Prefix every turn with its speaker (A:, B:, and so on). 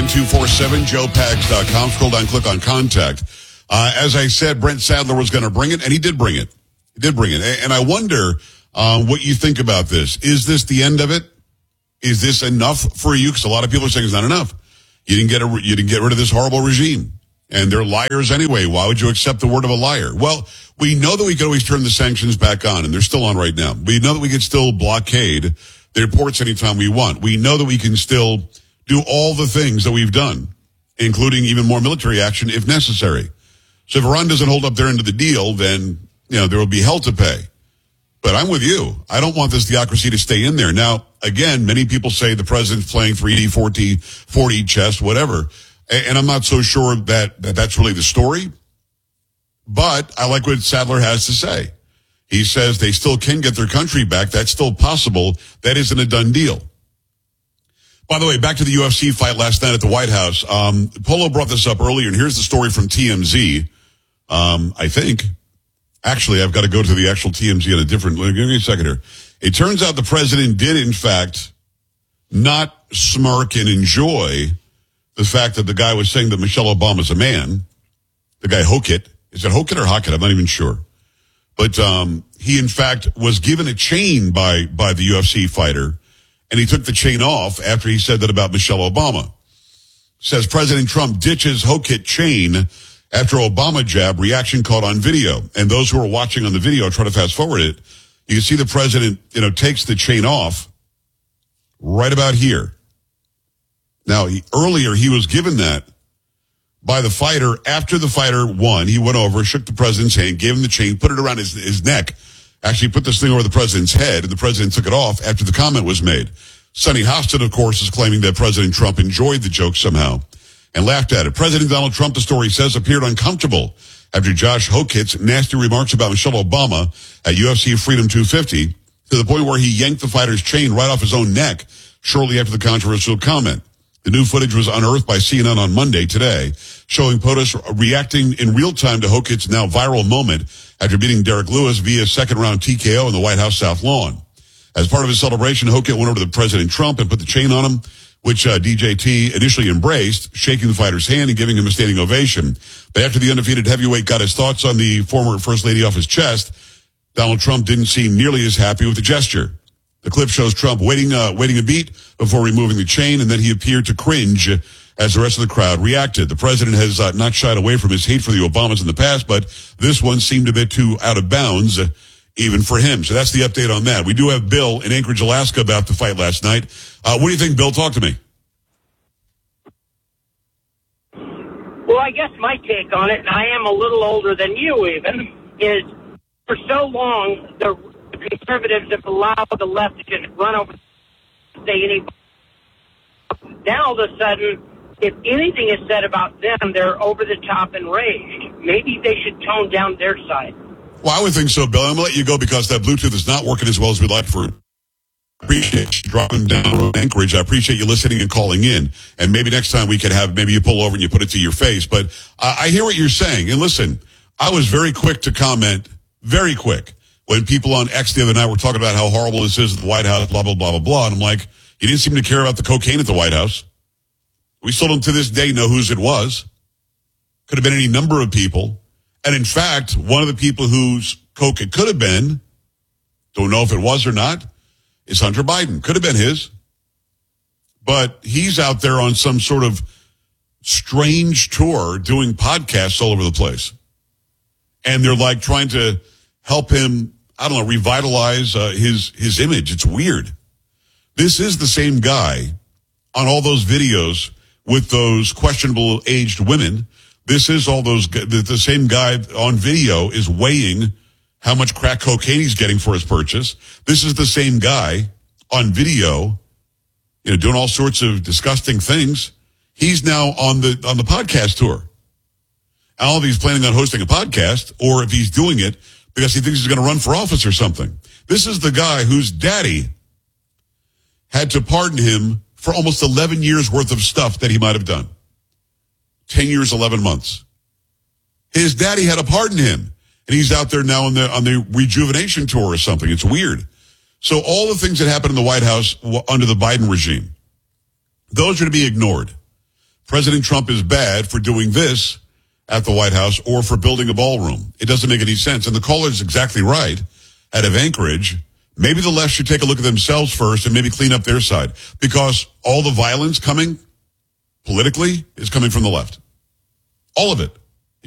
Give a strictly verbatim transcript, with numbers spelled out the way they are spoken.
A: seven two four seven, joe pags dot com. Scroll down, click on contact. Uh, as I said, Brent Sadler was going to bring it, and he did bring it. He did bring it. And I wonder um, what you think about this. Is this the end of it? Is this enough for you? Because a lot of people are saying it's not enough. You didn't get a, you didn't get rid of this horrible regime. And they're liars anyway. Why would you accept the word of a liar? Well, we know that we can always turn the sanctions back on, and they're still on right now. We know that we can still blockade the ports anytime we want. We know that we can still do all the things that we've done, including even more military action if necessary. So if Iran doesn't hold up their end of the deal, then, you know, there will be hell to pay. But I'm with you. I don't want this theocracy to stay in there. Now, again, many people say the president's playing three D, four D, four D chess, whatever. And I'm not so sure that, that that's really the story. But I like what Sadler has to say. He says they still can get their country back. That's still possible. That isn't a done deal. By the way, back to the U F C fight last night at the White House. Um, Polo brought this up earlier, and here's the story from T M Z. Um, I think. Actually, I've got to go to the actual T M Z on a different... Give me a second here. It turns out the president did, in fact, not smirk and enjoy the fact that the guy was saying that Michelle Obama's a man. The guy Hokit. Is it Hokit or Hockett? I'm not even sure. But um, he, in fact, was given a chain by, by the U F C fighter, and he took the chain off after he said that about Michelle Obama. Says President Trump ditches Hokit chain after Obama jab, reaction caught on video. And those who are watching on the video, try to fast forward it, you can see the president, you know, takes the chain off right about here. Now, he, earlier he was given that by the fighter. After the fighter won, he went over, shook the president's hand, gave him the chain, put it around his, his neck, actually put this thing over the president's head, and the president took it off after the comment was made. Sonny Hostin, of course, is claiming that President Trump enjoyed the joke somehow and laughed at it. President Donald Trump, the story says, appeared uncomfortable after Josh Hokit's nasty remarks about Michelle Obama at U F C Freedom two fifty, to the point where he yanked the fighter's chain right off his own neck shortly after the controversial comment. The new footage was unearthed by C N N on Monday today, showing POTUS reacting in real time to Hokit's now viral moment after beating Derek Lewis via second-round T K O in the White House South Lawn. As part of his celebration, Hokit went over to President Trump and put the chain on him, which uh, D J T initially embraced, shaking the fighter's hand and giving him a standing ovation. But after the undefeated heavyweight got his thoughts on the former First Lady off his chest, Donald Trump didn't seem nearly as happy with the gesture. The clip shows Trump waiting, uh, waiting a beat before removing the chain, and then he appeared to cringe as the rest of the crowd reacted. The president has uh, not shied away from his hate for the Obamas in the past, but this one seemed a bit too out of bounds, uh, even for him. So that's the update on that. We do have Bill in Anchorage, Alaska, about the fight last night. Uh, what do you think, Bill? Talk to me.
B: Well, I guess my take on it, and I am a little older than you even, is for so long the conservatives have allowed the left to just run over say anybody. Now all of a sudden, if anything is said about them, they're over the top and enraged. Maybe they should tone down their side.
A: Well, I would think so, Bill. I'm going to let you go because that Bluetooth is not working as well as we'd like for. Appreciate you dropping down on Anchorage. I appreciate you listening and calling in. And maybe next time we could have, maybe you pull over and you put it to your face. But uh, I hear what you're saying. And listen, I was very quick to comment, very quick, when people on X the other night were talking about how horrible this is at the White House, blah, blah, blah, blah, blah. And I'm like, you didn't seem to care about the cocaine at the White House. We still don't to this day know whose it was. Could have been any number of people. And in fact, one of the people whose coke it could have been, don't know if it was or not, is Hunter Biden. Could have been his. But he's out there on some sort of strange tour doing podcasts all over the place. And they're like trying to help him, I don't know, revitalize uh, his, his image. It's weird. This is the same guy on all those videos with those questionable aged women. This is all those, the, the same guy on video is weighing how much crack cocaine he's getting for his purchase. This is the same guy on video, you know, doing all sorts of disgusting things. He's now on the, on the podcast tour. I don't know if he's planning on hosting a podcast or if he's doing it because he thinks he's going to run for office or something. This is the guy whose daddy had to pardon him for almost eleven years worth of stuff that he might have done. ten years, eleven months. His daddy had to pardon him. And he's out there now on the on the rejuvenation tour or something. It's weird. So all the things that happened in the White House under the Biden regime, those are to be ignored. President Trump is bad for doing this at the White House or for building a ballroom. It doesn't make any sense. And the caller is exactly right. Out of Anchorage, maybe the left should take a look at themselves first and maybe clean up their side, because all the violence coming politically is coming from the left. All of it.